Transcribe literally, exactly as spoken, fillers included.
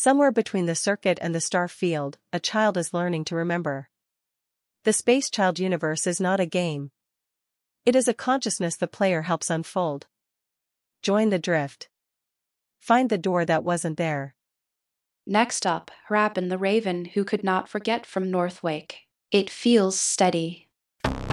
Somewhere between the circuit and the star field, a child is learning to remember. The Space Child universe is not a game. It is a consciousness the player helps unfold. Join the drift. Find the door that wasn't there. Next up, Hrappen the Raven Who Could Not Forget from Northwake. It feels steady,